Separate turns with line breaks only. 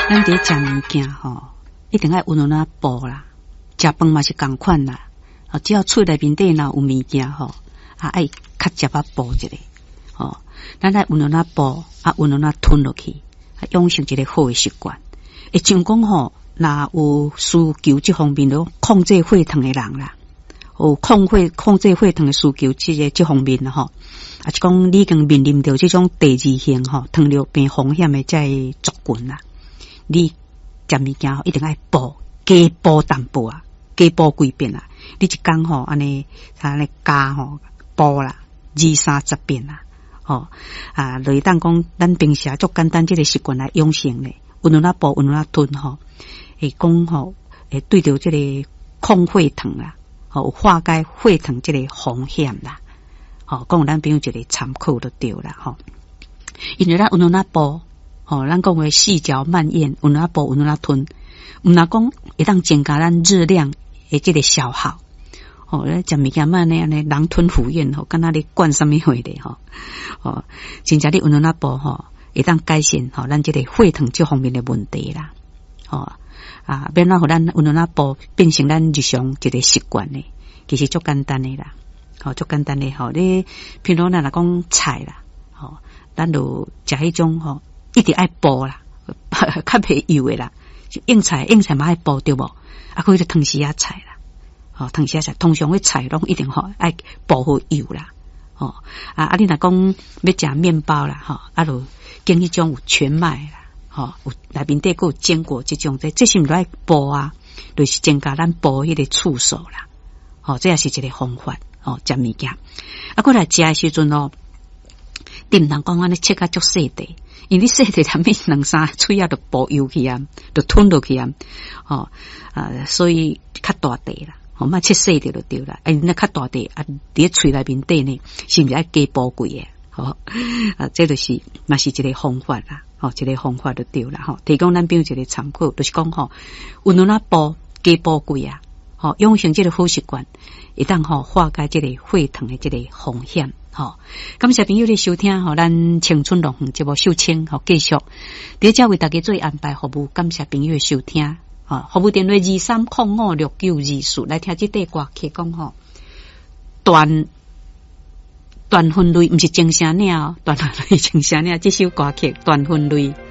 咱伫食物件吼，一定爱温润啊补啦。食饭嘛是共款啦，只要喙内面底若有物件吼，爱较食啊补一下，咱爱温润啊补，温润啊吞落去，养成一个好诶习惯。会像讲吼，若有需求这方面咯，控制血糖诶人啦，有控制血糖诶需求这方面啦吼，是讲你已经面临到这种第二型吼糖尿病风险诶在族群啦。你食物件一定爱补，加补淡薄啊，加补几遍啦。你一工吼安尼加吼补啦，20-30遍啦，就是当讲咱平时足简单这个习惯来养成咧，温润啊补，温润啊吞吼，会讲吼会对着这个控血糖啦，有化解血糖这个风险啦，讲咱朋友一个参考就对啦吼。因为咱温润啊补。咱讲为细嚼慢咽，温润啊补，温润啊吞，毋若讲会当增加咱热量诶这个消耗。咱食物件慢呢安尼狼吞虎咽敢若咧灌什么货咧真正你温润啊补会当改善咱这个血糖这方面的问题啦。免让互咱温润啊补变成咱日常一个习惯咧，其实足简单诶啦。足简单诶你譬如咱若讲菜啦，咱就食迄种一直爱补啦，较袂油诶啦，硬菜嘛爱补对无？可以汤匙仔菜啦，汤匙仔菜通常迄菜拢一定爱补好油啦，你若讲要食面包啦，就拣迄种有全麦啦，有内面底有坚果这种，这是毋是爱补啊？就是增加咱补迄个次数啦，这也是一个方法食物件。过来食诶时阵你毋通讲安尼切甲足细地。因为你细地他们2-3喙就补油去啊，就吞落去啊，所以较大地啦，莫切细地就对啦。那较大地伫喙内面底呢，是毋是爱加补几个？这就是嘛是一个方法啦，一个方法就对啦。提供咱朋友一个参考，就是讲温润啊补，加补几啊，养成这个好习惯，会当化解这个血糖的这个风险。感谢朋友的收听咱青春乐园节目秀清继续在这为大家做安排服务，感谢朋友的收听服务电话23056924来听这段歌曲讲断分类不是正声领断分类正声领这首歌曲断分类。